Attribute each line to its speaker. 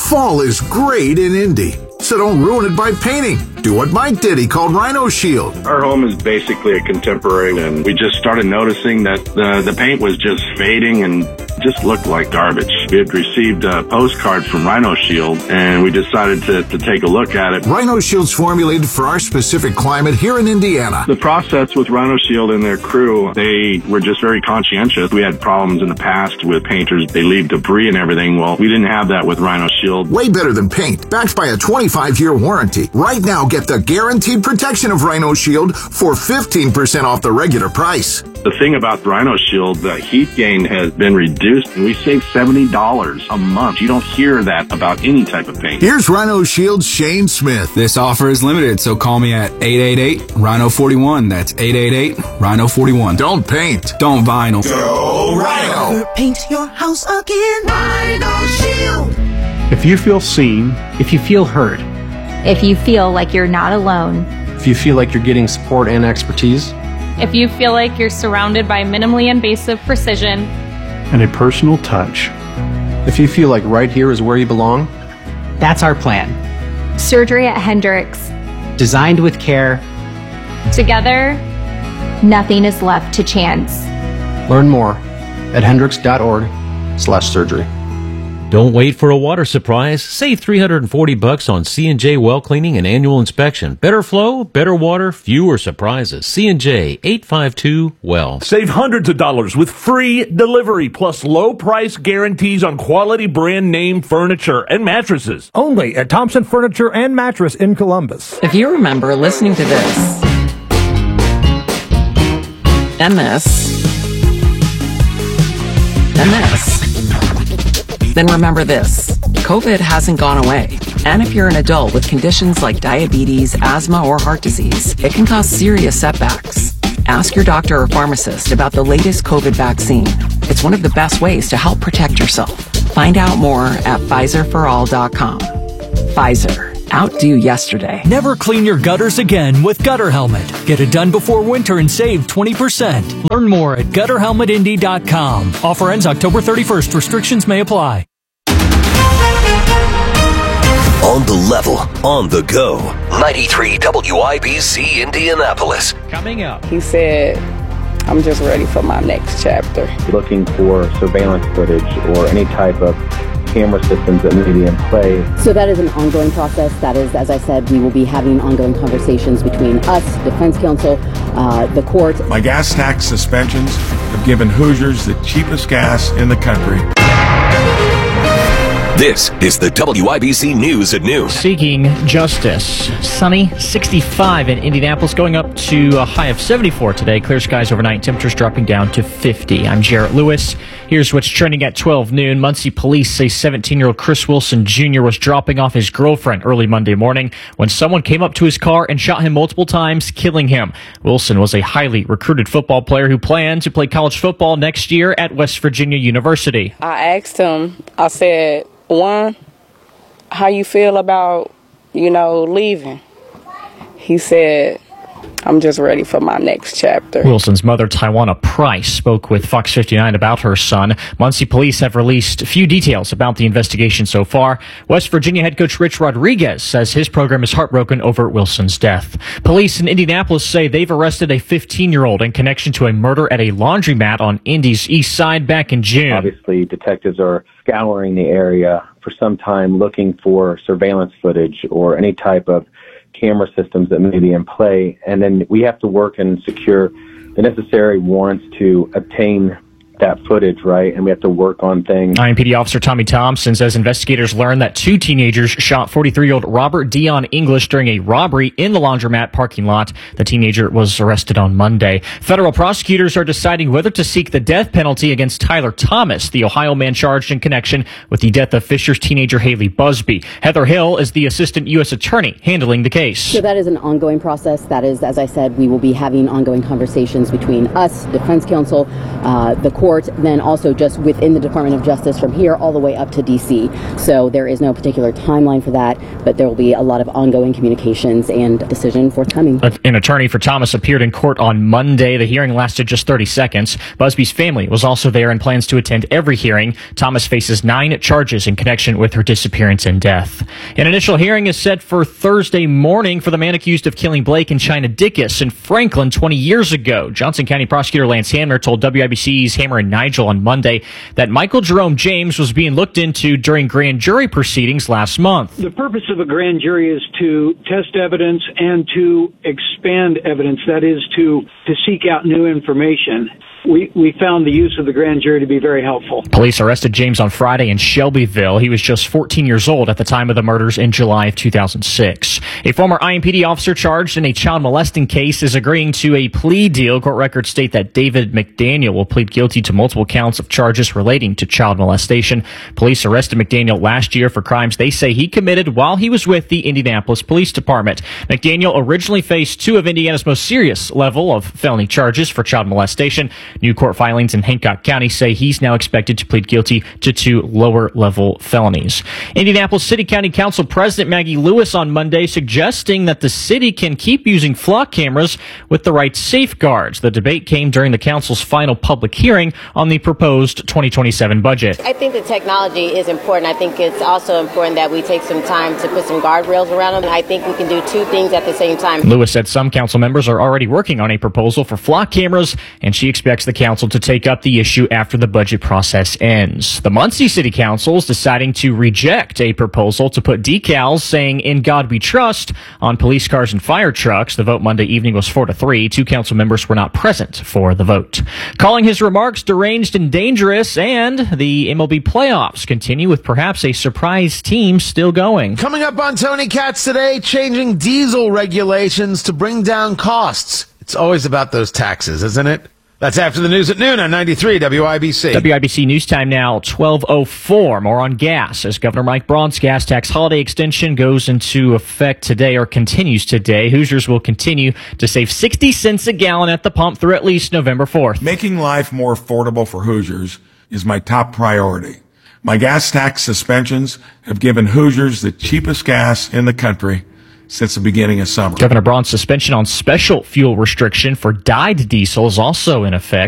Speaker 1: Fall is great in Indy, so don't ruin it by painting. Do what Mike did. He called Rhino Shield.
Speaker 2: Our home is basically a contemporary, and we just started noticing that the paint was just fading and just looked like garbage. We had received a postcard from Rhino Shield, and we decided to take a look at it.
Speaker 1: Rhino Shield's formulated for our specific climate here in Indiana.
Speaker 2: The process with Rhino Shield and their crew, they were just very conscientious. We had problems in the past with painters. They leave debris and everything. Well, we didn't have that with Rhino Shield.
Speaker 1: Way better than paint, backed by a 25-year warranty. Right now, get the guaranteed protection of Rhino Shield for 15% off the regular price.
Speaker 2: The thing about Rhino Shield, the heat gain has been reduced, and we save $70 a month. You don't hear that about any type of paint.
Speaker 1: Here's Rhino Shield's Shane Smith.
Speaker 3: This offer is limited, so call me at 888-RHINO-41. That's 888-RHINO-41.
Speaker 1: Don't paint.
Speaker 3: Don't vinyl.
Speaker 1: Go Rhino.
Speaker 4: Paint your house again. Rhino Shield.
Speaker 5: If you feel seen, if you feel heard,
Speaker 6: if you feel like you're not alone,
Speaker 5: if you feel like you're getting support and expertise,
Speaker 7: if you feel like you're surrounded by minimally invasive precision
Speaker 5: and a personal touch, if you feel like right here is where you belong,
Speaker 8: that's our plan.
Speaker 6: Surgery at Hendricks.
Speaker 8: Designed with care.
Speaker 6: Together, nothing is left to chance.
Speaker 5: Learn more at hendricks.org/surgery.
Speaker 9: Don't wait for a water surprise. Save $340 on C&J well cleaning and annual inspection. Better flow, better water, fewer surprises. C&J 852-WELL.
Speaker 10: Save hundreds of dollars with free delivery plus low price guarantees on quality brand name furniture and mattresses.
Speaker 11: Only at Thompson Furniture and Mattress in Columbus.
Speaker 12: If you remember listening to this and this and this, then remember this. COVID hasn't gone away. And if you're an adult with conditions like diabetes, asthma, or heart disease, it can cause serious setbacks. Ask your doctor or pharmacist about the latest COVID vaccine. It's one of the best ways to help protect yourself. Find out more at PfizerForAll.com. Pfizer. Outdo yesterday.
Speaker 13: Never clean your gutters again with Gutter Helmet. Get it done before winter and save 20%. Learn more at GutterHelmetIndy.com. Offer ends October 31st. Restrictions may apply.
Speaker 14: On the level, on the go. 93 WIBC Indianapolis.
Speaker 9: Coming up.
Speaker 15: He said, I'm just ready for my next chapter.
Speaker 16: Looking for surveillance footage or any type of camera systems that may be in play.
Speaker 17: So that is an ongoing process. That is, as I said, we will be having ongoing conversations between us, Defense Counsel, the court.
Speaker 18: My gas tax suspensions have given Hoosiers the cheapest gas in the country.
Speaker 14: This is the WIBC News at noon.
Speaker 19: Seeking justice. Sunny, 65 in Indianapolis, going up to a high of 74 today. Clear skies overnight, temperatures dropping down to 50. I'm Jarrett Lewis. Here's what's trending at 12 noon. Muncie police say 17-year-old Chris Wilson Jr. was dropping off his girlfriend early Monday morning when someone came up to his car and shot him multiple times, killing him. Wilson was a highly recruited football player who planned to play college football next year at West Virginia University.
Speaker 15: I asked him, I said, one, how you feel about, leaving? He said, I'm just ready for my next chapter.
Speaker 19: Wilson's mother, Tywana Price, spoke with Fox 59 about her son. Muncie police have released a few details about the investigation so far. West Virginia head coach Rich Rodriguez says his program is heartbroken over Wilson's death. Police in Indianapolis say they've arrested a 15-year-old in connection to a murder at a laundromat on Indy's east side back in June.
Speaker 16: Obviously, detectives are scouring the area for some time looking for surveillance footage or any type of camera systems that may be in play. And then we have to work and secure the necessary warrants to obtain that footage, right? And we have to work on things.
Speaker 19: IMPD officer Tommy Thompson says investigators learned that two teenagers shot 43-year-old Robert Dion English during a robbery in the laundromat parking lot. The teenager was arrested on Monday. Federal prosecutors are deciding whether to seek the death penalty against Tyler Thomas, the Ohio man charged in connection with the death of Fisher's teenager Haley Busby. Heather Hill is the assistant U.S. attorney handling the case.
Speaker 17: So that is an ongoing process. That is, as I said, we will be having ongoing conversations between us, Defense Counsel, the court. court, then also just within the Department of Justice from here all the way up to D.C. So there is no particular timeline for that, but there will be a lot of ongoing communications and decision forthcoming.
Speaker 19: An attorney for Thomas appeared in court on Monday. The hearing lasted just 30 seconds. Busby's family was also there and plans to attend every hearing. Thomas faces 9 charges in connection with her disappearance and death. An initial hearing is set for Thursday morning for the man accused of killing Blake and China Dickus in Franklin 20 years ago. Johnson County Prosecutor Lance Hamner told WIBC's Hammer and Nigel on Monday that Michael Jerome James was being looked into during grand jury proceedings last month.
Speaker 20: The purpose of a grand jury is to test evidence and to expand evidence, that is to seek out new information. We found the use of the grand jury to be very helpful.
Speaker 19: Police arrested James on Friday in Shelbyville. He was just 14 years old at the time of the murders in July of 2006. A former IMPD officer charged in a child molesting case is agreeing to a plea deal. Court records state that David McDaniel will plead guilty to multiple counts of charges relating to child molestation. Police arrested McDaniel last year for crimes they say he committed while he was with the Indianapolis Police Department. McDaniel originally faced 2 of Indiana's most serious level of felony charges for child molestation. New court filings in Hancock County say he's now expected to plead guilty to 2 lower-level felonies. Indianapolis City County Council President Maggie Lewis on Monday suggesting that the city can keep using flock cameras with the right safeguards. The debate came during the council's final public hearing on the proposed 2027 budget.
Speaker 21: I think the technology is important. I think it's also important that we take some time to put some guardrails around them. I think we can do 2 things at the same time.
Speaker 19: Lewis said some council members are already working on a proposal for flock cameras, and she expects the council to take up the issue after the budget process ends. The Muncie City Council is deciding to reject a proposal to put decals saying "In God We Trust" on police cars and fire trucks. The vote Monday evening was 4-3. 2 council members were not present for the vote. Calling his remarks deranged and dangerous, and the MLB playoffs continue with perhaps a surprise team still going.
Speaker 22: Coming up on Tony Katz today, changing diesel regulations to bring down costs. It's always about those taxes, isn't it? That's after the news at noon on 93 WIBC.
Speaker 19: WIBC News Time now, 12:04. More on gas as Governor Mike Braun's gas tax holiday extension goes into effect today or continues today. Hoosiers will continue to save 60 cents a gallon at the pump through at least November 4th.
Speaker 18: Making life more affordable for Hoosiers is my top priority. My gas tax suspensions have given Hoosiers the cheapest gas in the country since the beginning of summer.
Speaker 19: Governor Braun's suspension on special fuel restriction for dyed diesel is also in effect.